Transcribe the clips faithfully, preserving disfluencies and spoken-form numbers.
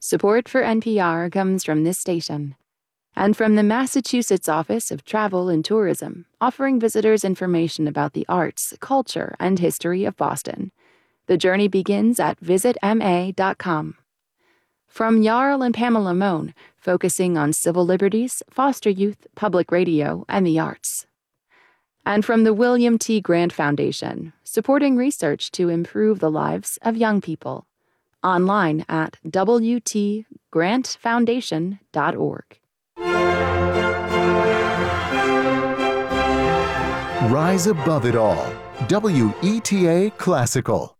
Support for N P R comes from this station and from the Massachusetts Office of Travel and Tourism, offering visitors information about the arts, culture, and history of Boston. The journey begins at visit m a dot com. From Jarl and Pamela Mohn, focusing on civil liberties, foster youth, public radio, and the arts. And from the William T. Grant Foundation, supporting research to improve the lives of young people. Online at w t grant foundation dot org. Rise above it all. W E T A Classical.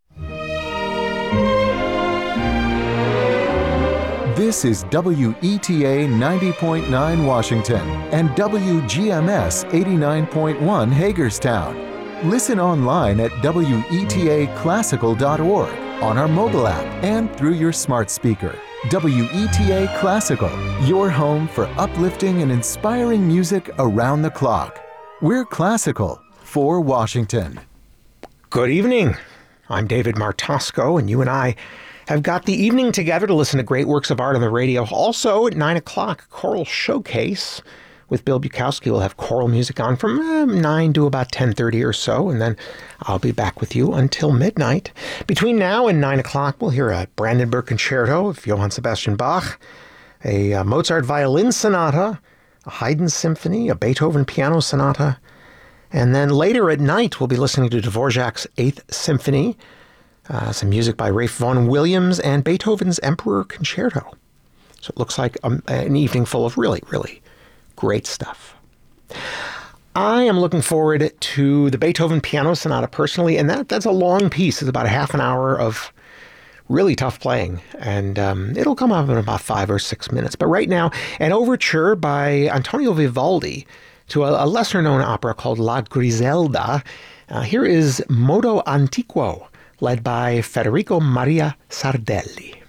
This is W E T A ninety point nine Washington and W G M S eighty-nine point one Hagerstown. Listen online at w e t a classical dot org, on our mobile app, and through your smart speaker. W E T A Classical, your home for uplifting and inspiring music around the clock. We're classical for Washington. Good evening. I'm David Martosco, and you and I have got the evening together to listen to great works of art on the radio. Also, at nine o'clock, Choral Showcase with Bill Bukowski. We'll have choral music on from uh, nine to about ten thirty or so, and then I'll be back with you until midnight. Between now and nine o'clock, we'll hear a Brandenburg Concerto of Johann Sebastian Bach, a uh, Mozart Violin Sonata, a Haydn Symphony, a Beethoven Piano Sonata, and then later at night, we'll be listening to Dvorak's Eighth Symphony, uh, some music by Ralph Vaughan Williams, and Beethoven's Emperor Concerto. So it looks like um, an evening full of really, really great stuff. I am looking forward to the Beethoven Piano Sonata personally, and that that's a long piece. It's about a half an hour of really tough playing, and um, it'll come up in about five or six minutes. But right now, an overture by Antonio Vivaldi to a, a lesser-known opera called La Griselda. Uh, here is Modo Antiquo, led by Federico Maria Sardelli.